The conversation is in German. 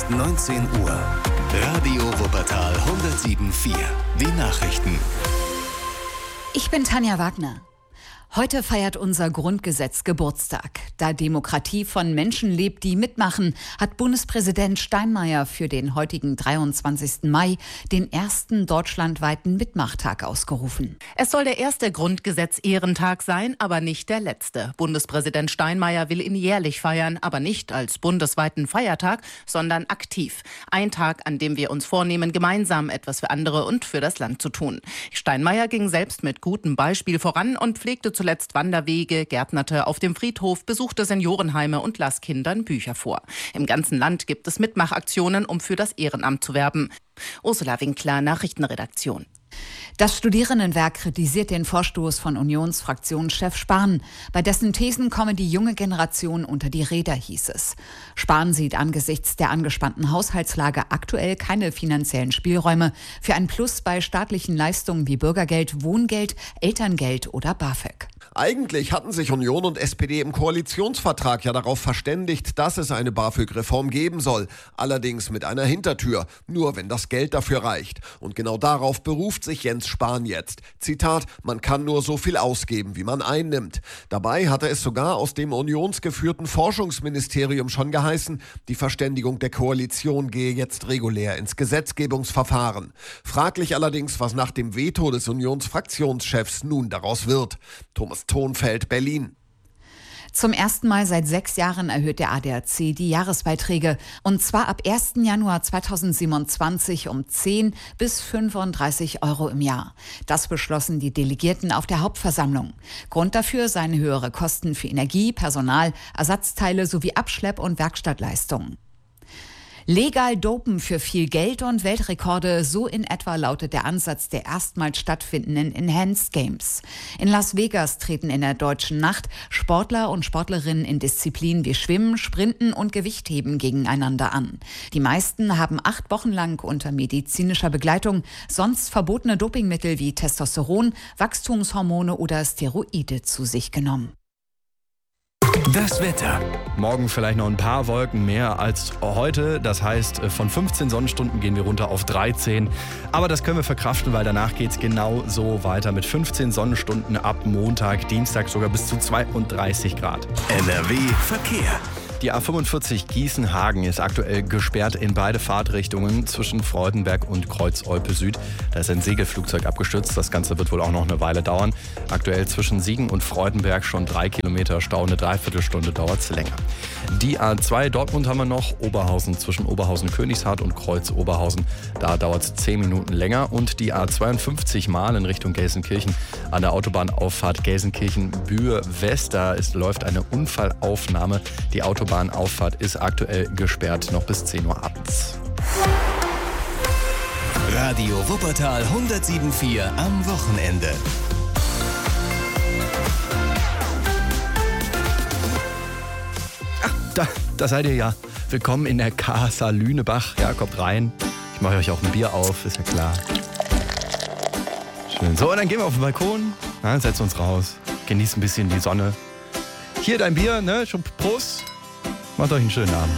ist 19 Uhr. Radio Wuppertal 107.4. Die Nachrichten. Ich bin Tanja Wagner. Heute feiert unser Grundgesetz Geburtstag. Da Demokratie von Menschen lebt, die mitmachen, hat Bundespräsident Steinmeier für den heutigen 23. Mai den ersten deutschlandweiten Mitmachtag ausgerufen. Es soll der erste Grundgesetz-Ehrentag sein, aber nicht der letzte. Bundespräsident Steinmeier will ihn jährlich feiern, aber nicht als bundesweiten Feiertag, sondern aktiv. Ein Tag, an dem wir uns vornehmen, gemeinsam etwas für andere und für das Land zu tun. Steinmeier ging selbst mit gutem Beispiel voran und pflegte zuletzt Wanderwege, gärtnerte auf dem Friedhof, besuchte Seniorenheime und las Kindern Bücher vor. Im ganzen Land gibt es Mitmachaktionen, um für das Ehrenamt zu werben. Ursula Winkler, Nachrichtenredaktion. Das Studierendenwerk kritisiert den Vorstoß von Unionsfraktionschef Spahn. Bei dessen Thesen komme die junge Generation unter die Räder, hieß es. Spahn sieht angesichts der angespannten Haushaltslage aktuell keine finanziellen Spielräume für ein Plus bei staatlichen Leistungen wie Bürgergeld, Wohngeld, Elterngeld oder BAföG. Eigentlich hatten sich Union und SPD im Koalitionsvertrag ja darauf verständigt, dass es eine BAföG-Reform geben soll. Allerdings mit einer Hintertür, nur wenn das Geld dafür reicht. Und genau darauf beruft sich Jens Spahn jetzt. Zitat, man kann nur so viel ausgeben, wie man einnimmt. Dabei hatte es sogar aus dem unionsgeführten Forschungsministerium schon geheißen, die Verständigung der Koalition gehe jetzt regulär ins Gesetzgebungsverfahren. Fraglich allerdings, was nach dem Veto des Unionsfraktionschefs nun daraus wird. Thomas Thonfeld, Berlin. Zum ersten Mal seit 6 Jahren erhöht der ADAC die Jahresbeiträge. Und zwar ab 1. Januar 2027 um 10 bis 35 Euro im Jahr. Das beschlossen die Delegierten auf der Hauptversammlung. Grund dafür seien höhere Kosten für Energie, Personal, Ersatzteile sowie Abschlepp- und Werkstattleistungen. Legal dopen für viel Geld und Weltrekorde, so in etwa lautet der Ansatz der erstmals stattfindenden Enhanced Games. In Las Vegas treten in der deutschen Nacht Sportler und Sportlerinnen in Disziplinen wie Schwimmen, Sprinten und Gewichtheben gegeneinander an. Die meisten haben 8 Wochen lang unter medizinischer Begleitung sonst verbotene Dopingmittel wie Testosteron, Wachstumshormone oder Steroide zu sich genommen. Das Wetter. Morgen vielleicht noch ein paar Wolken mehr als heute. Das heißt, von 15 Sonnenstunden gehen wir runter auf 13. Aber das können wir verkraften, weil danach geht es genau so weiter mit 15 Sonnenstunden ab Montag, Dienstag sogar bis zu 32 Grad. NRW Verkehr. Die A45 Gießen-Hagen ist aktuell gesperrt in beide Fahrtrichtungen zwischen Freudenberg und Kreuz-Olpe Süd. Da ist ein Segelflugzeug abgestürzt. Das Ganze wird wohl auch noch eine Weile dauern. Aktuell zwischen Siegen und Freudenberg schon 3 Kilometer Stau. Eine Dreiviertelstunde dauert es länger. Die A2 Dortmund haben wir noch. Oberhausen zwischen Oberhausen-Königshardt und Kreuz-Oberhausen. Da dauert es 10 Minuten länger. Und die A52 Mal in Richtung Gelsenkirchen an der Autobahnauffahrt Gelsenkirchen-Bühr-West. Da läuft eine Unfallaufnahme. Die Autobahnauffahrt ist aktuell gesperrt, noch bis 10 Uhr abends. Radio Wuppertal 107.4 am Wochenende. Ach, da seid ihr ja. Willkommen in der Casa Lünebach. Ja, kommt rein. Ich mache euch auch ein Bier auf, ist ja klar. Schön. So, und dann gehen wir auf den Balkon, setzen uns raus, genießen ein bisschen die Sonne. Hier dein Bier, ne? Schon Prost. Macht euch einen schönen Abend.